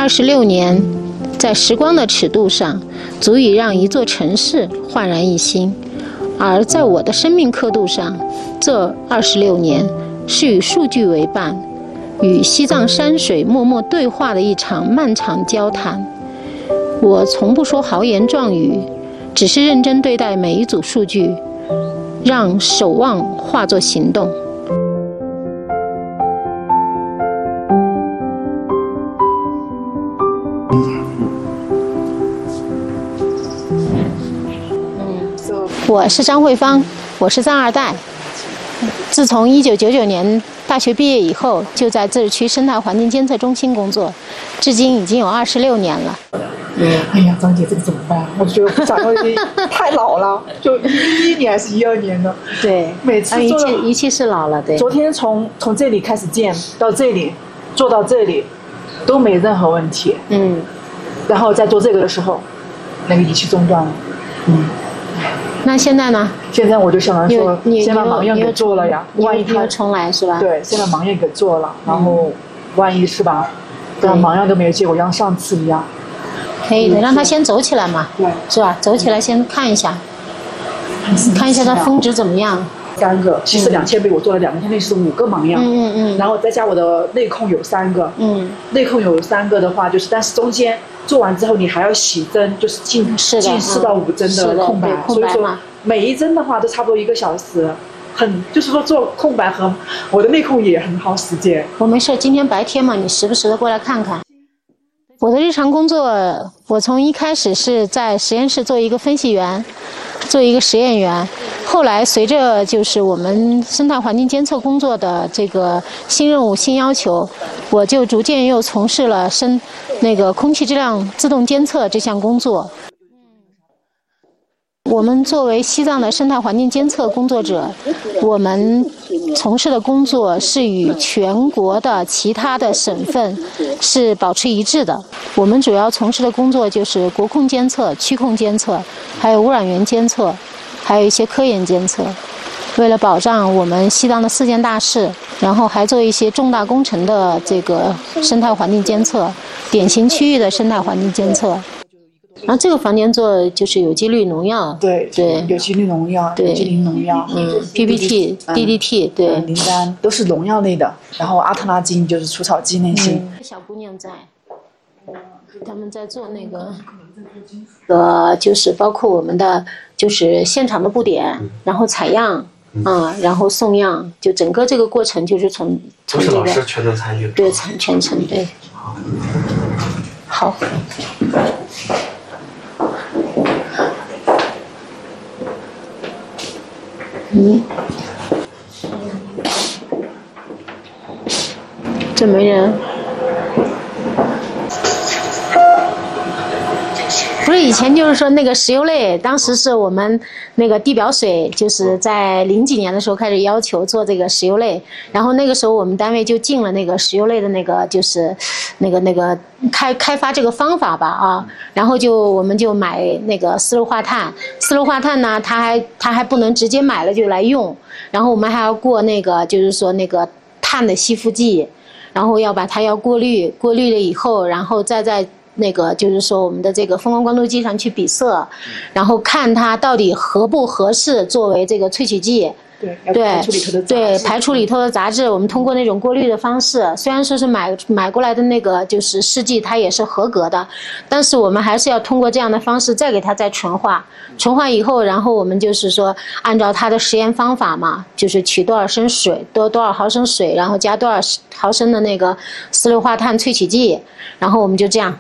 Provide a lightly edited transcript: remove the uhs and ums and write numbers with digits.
26年，在时光的尺度上，足以让一座城市焕然一新；而在我的生命刻度上，这26年是与数据为伴，与西藏山水默默对话的一场漫长交谈。我从不说豪言壮语，只是认真对待每一组数据，让守望化作行动。我是张慧芳，我是藏二代。自从1999年大学毕业以后，就在自治区生态环境监测中心工作，至今已经有26年了。 哎呀，张姐，这个怎么办？我觉得长得太老了，就11年还是12年的。 对， 每次做仪器是老了，对。 昨天从这里开始建到这里，做到这里，都没任何问题。然后在做这个的时候，那个仪器中断了。 那现在呢？ 现在我就想着说，先把盲验给做了呀，万一它重来是吧？ 对，先把盲验给做了，然后万一是吧，不然盲验都没有结果，像上次一样。 可以的，让他先走起来嘛，对，是吧？走起来先看一下，看一下它峰值怎么样。 3个，其实2000倍我做了2个，它那是5个盲样。然后再加我的内控有3个。内控有3个的话，就是但是中间做完之后你还要洗针，就是进4到5针的空白，所以说每一针的话都差不多1个小时，就是说做空白和我的内控也很耗时间。 我没事，今天白天嘛，你时不时的过来看看。我的日常工作，我从一开始是在实验室做一个分析员，做一个实验员，后来随着就是我们生态环境监测工作的这个新任务、新要求，我就逐渐又从事了空气质量自动监测这项工作。我们作为西藏的生态环境监测工作者，我们从事的工作是与全国的其他的省份是保持一致的。我们主要从事的工作就是国控监测、区控监测，还有污染源监测，还有一些科研监测。为了保障我们西藏的4件大事，然后还做一些重大工程的这个生态环境监测，典型区域的生态环境监测。然后这个房间做就是有机氯农药， 对，有机氯农药，有机磷农药 ，PPT、DDT， 对， 磷丹都是农药类的。然后阿特拉金就是除草剂那些。 小姑娘在，他们在做那个，就是包括我们的就是现场的布点，然后采样，然后送样，就整个这个过程就是从这个老师全程参与， 对，全程对。好。这没人。不是以前就是说那个石油类，当时是我们那个地表水，就是在00几年的时候开始要求做这个石油类，然后那个时候我们单位就进了那个石油类的那个就是那个开发这个方法吧啊，然后我们就买那个丝路化碳，丝路化碳呢，它还不能直接买了就来用，然后我们还要过那个就是说那个碳的吸附剂，然后要把它过滤了以后，然后再在那个就是说我们的这个风光光度计上去比色，然后看它到底合不合适作为这个萃取剂。对，排除里头的杂质，我们通过那种过滤的方式，虽然说是买过来的那个就是试剂它也是合格的，但是我们还是要通过这样的方式再给它再纯化以后，然后我们就是说按照它的实验方法嘛，就是取多少升水，多少毫升水，然后加多少毫升的那个丝硫化碳萃取剂，然后我们就这样